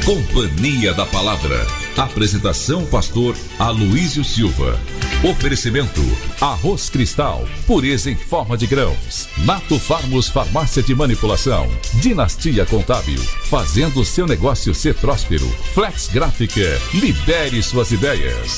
Companhia da Palavra. Apresentação pastor Aloísio Silva. Oferecimento: Arroz Cristal, pureza em forma de grãos. Nato Farmos Farmácia de Manipulação. Dinastia Contábil, fazendo seu negócio ser próspero. Flex Gráfica, libere suas ideias.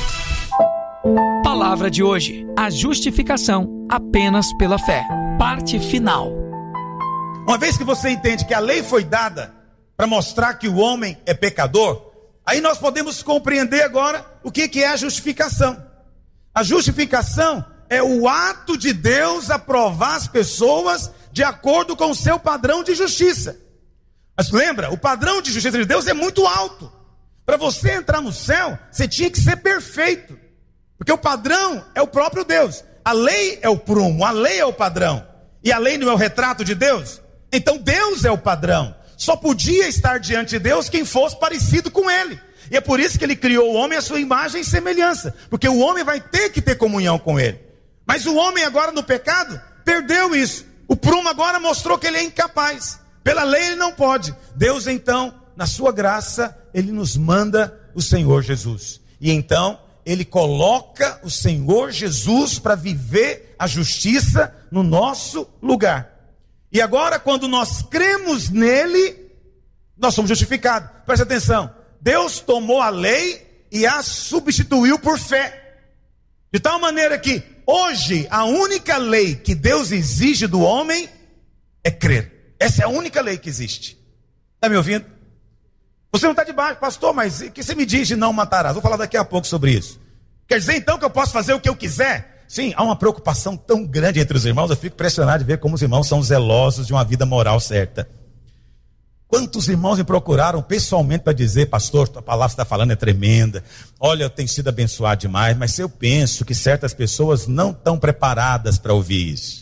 Palavra de hoje: a justificação apenas pela fé. Parte final. Uma vez que você entende que a lei foi dada para mostrar que o homem é pecador, aí nós podemos compreender agora o que é a justificação. A justificação é o ato de Deus aprovar as pessoas de acordo com o seu padrão de justiça. Mas lembra, o padrão de justiça de Deus é muito alto. Para você entrar no céu, você tinha que ser perfeito, porque o padrão é o próprio Deus. A lei é o prumo, a lei é o padrão. E a lei não é o retrato de Deus? Então Deus é o padrão. Só podia estar diante de Deus quem fosse parecido com Ele. E é por isso que Ele criou o homem à sua imagem e semelhança. Porque o homem vai ter que ter comunhão com Ele. Mas o homem agora no pecado perdeu isso. O prumo agora mostrou que ele é incapaz. Pela lei ele não pode. Deus então, na sua graça, Ele nos manda o Senhor Jesus. E então Ele coloca o Senhor Jesus para viver a justiça no nosso lugar. E agora, quando nós cremos nele, nós somos justificados. Presta atenção. Deus tomou a lei e a substituiu por fé. De tal maneira que, hoje, a única lei que Deus exige do homem é crer. Essa é a única lei que existe. Está me ouvindo? Você não está debaixo, pastor, mas o que você me diz de não matarás? Vou falar daqui a pouco sobre isso. Quer dizer, então, que eu posso fazer o que eu quiser? Sim, há uma preocupação tão grande entre os irmãos. Eu fico impressionado de ver como os irmãos são zelosos de uma vida moral certa. Quantos irmãos me procuraram pessoalmente para dizer: pastor, a palavra que você está falando é tremenda, olha, eu tenho sido abençoado demais, mas eu penso que certas pessoas não estão preparadas para ouvir isso.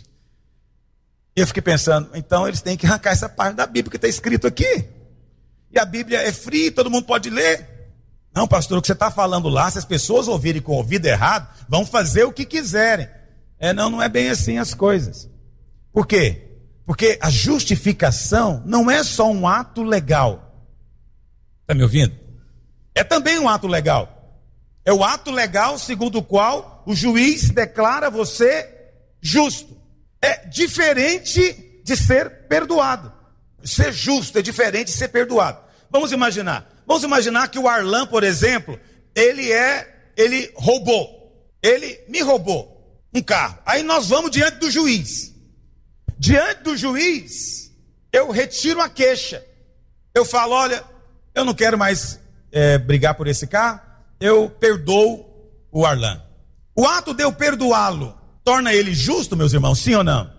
E eu fiquei pensando, então eles têm que arrancar essa parte da Bíblia que está escrito aqui. E a Bíblia é free, todo mundo pode ler. Não, pastor, o que você está falando lá, se as pessoas ouvirem com o ouvido errado, vão fazer o que quiserem. Não é bem assim as coisas. Por quê? Porque a justificação não é só um ato legal. Está me ouvindo? É também um ato legal. É o ato legal segundo o qual o juiz declara você justo. É diferente de ser perdoado. Ser justo é diferente de ser perdoado. Vamos imaginar que o Arlan, por exemplo, ele me roubou um carro. Aí nós vamos diante do juiz. Diante do juiz, eu retiro a queixa. Eu falo: olha, eu não quero mais brigar por esse carro, eu perdoo o Arlan. O ato de eu perdoá-lo torna ele justo, meus irmãos, sim ou não?